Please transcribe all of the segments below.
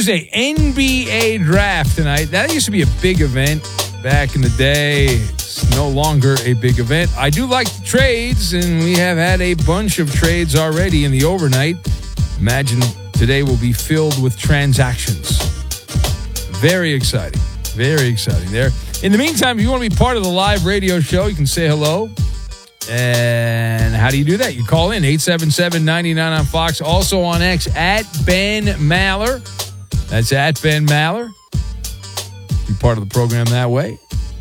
Tuesday, NBA draft tonight. That used to be a big event back in the day. It's no longer a big event. I do like the trades, and we have had a bunch of trades already in the overnight. Imagine today will be filled with transactions. Very exciting. Very exciting there. In the meantime, if you want to be part of the live radio show, you can say hello. And how do you do that? You call in 877-99 on Fox. Also on X, at Ben Maller. That's at Ben Maller. Be part of the program that way.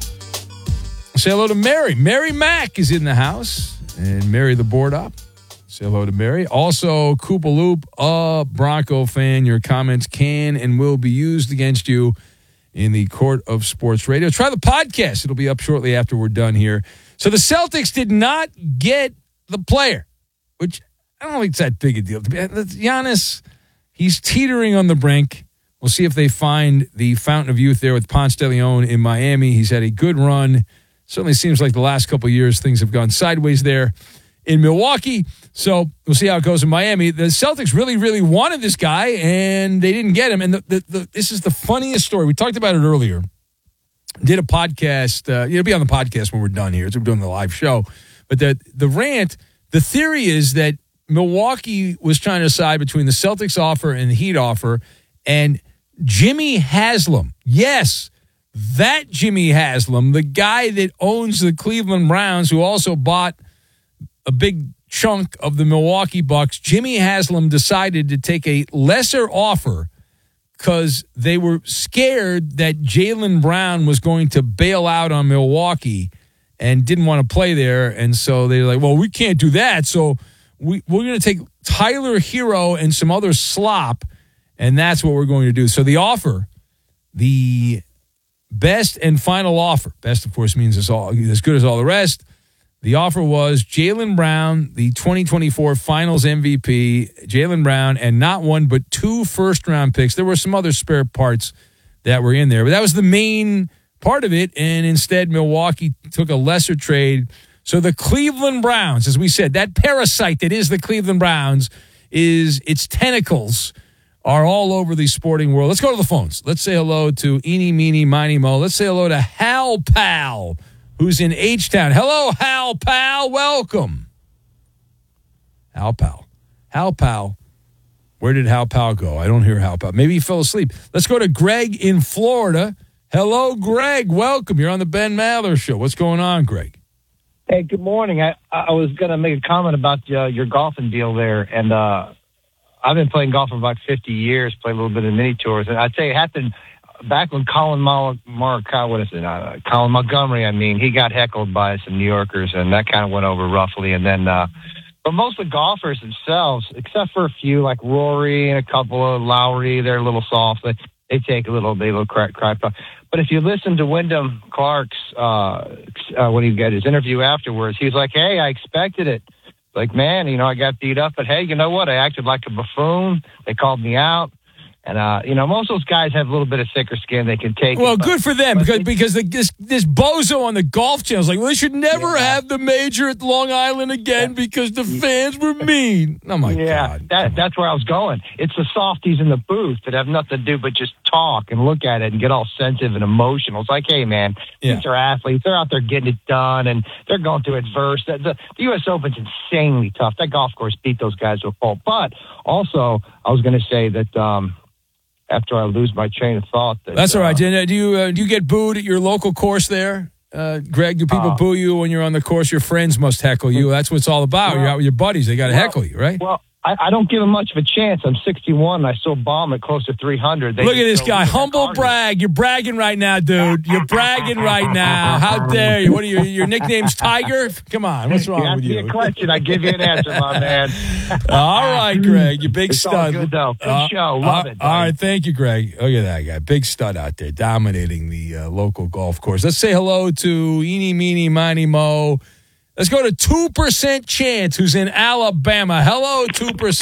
Say hello to Mary. Mary Mack is in the house. And Mary the board op. Say hello to Mary. Also, Koopa Loop, a Bronco fan. Your comments can and will be used against you in the court of sports radio. Try the podcast. It'll be up shortly after we're done here. So the Celtics did not get the player, which I don't think it's that big a deal. Giannis, he's teetering on the brink. We'll see if they find the fountain of youth there with Ponce de Leon in Miami. He's had a good run. Certainly seems like the last couple of years things have gone sideways there in Milwaukee. So we'll see how it goes in Miami. The Celtics really, really wanted this guy, and they didn't get him. And this is the funniest story. We talked about it earlier. Did a podcast. It'll be on the podcast when we're done here. So we're doing the live show. But the rant, the theory is that Milwaukee was trying to decide between the Celtics offer and the Heat offer, and Jimmy Haslam, yes, that Jimmy Haslam, the guy that owns the Cleveland Browns, who also bought a big chunk of the Milwaukee Bucks, Jimmy Haslam decided to take a lesser offer because they were scared that Jaylen Brown was going to bail out on Milwaukee and didn't want to play there. And so they were like, well, we can't do that. So we're going to take Tyler Hero and some other slop, and that's what we're going to do. So the offer, the best and final offer, best, of course, means it's all as good as all the rest. The offer was Jaylen Brown, the 2024 Finals MVP, Jaylen Brown, and not one but 2 first-round picks. There were some other spare parts that were in there, but that was the main part of it, and instead Milwaukee took a lesser trade. So the Cleveland Browns, as we said, that parasite that is the Cleveland Browns, is its tentacles are all over the sporting world. Let's go to the phones. Let's say hello to Eeny, Meeny, Miny, Mo. Let's say hello to Hal Pal, who's in H-Town. Hello, Hal Pal. Welcome. Hal Pal. Hal Pal. Where did Hal Pal go? I don't hear Hal Pal. Maybe he fell asleep. Let's go to Greg in Florida. Hello, Greg. Welcome. You're on the Ben Maller Show. What's going on, Greg? Hey, good morning. I was going to make a comment about your golfing deal there, and I've been playing golf for about 50 years, play a little bit of mini tours, and I'd say it happened back when Colin Montgomery, he got heckled by some New Yorkers, and that kind of went over roughly. And then, but most of the golfers themselves, except for a few like Rory and a couple of Lowry, they're a little soft. They take a little crack. But if you listen to Wyndham Clark's, when he got his interview afterwards, he was like, hey, I expected it. Like, man, I got beat up, but hey, you know what? I acted like a buffoon. They called me out. And, most of those guys have a little bit of thicker skin. They can take Well, good for them, because this bozo on the Golf Channel is like, well, they should never have the major at Long Island again because the fans were mean. Oh, my God. That's where I was going. It's the softies in the booth that have nothing to do but just talk and look at it and get all sensitive and emotional. It's like, hey, man, these are athletes. They're out there getting it done, and they're going through adverse. The U.S. Open's insanely tough. That golf course beat those guys to a fault. But also, I was going to say that after I lose my train of thought. That's all right. Do you get booed at your local course there, Greg? Do people boo you when you're on the course? Your friends must heckle you. That's what it's all about. You're out with your buddies. They got to heckle you, right? Well, I don't give them much of a chance. I'm 61, and I still bomb at close to 300. Look at this guy. Humble brag. You're bragging right now, dude. You're bragging right now. How dare you? What are your nicknames? Tiger? Come on. What's wrong with you? Ask me a question. I give you an answer, my man. All right, Greg. You big stud. All good, though. Good show. Love it. All right. Thank you, Greg. Look at that guy. Big stud out there dominating the local golf course. Let's say hello to Eeny, Meeny, Miny, Mo. Let's go to 2% Chance, who's in Alabama. Hello, 2%.